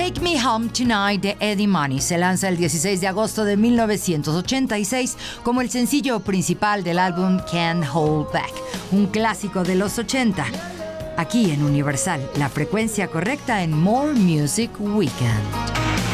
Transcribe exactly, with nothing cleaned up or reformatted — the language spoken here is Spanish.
Take Me Home Tonight de Eddie Money se lanza el dieciséis de agosto de mil novecientos ochenta y seis como el sencillo principal del álbum Can't Hold Back, un clásico de los ochenta. Aquí en Universal, la frecuencia correcta en More Music Weekend.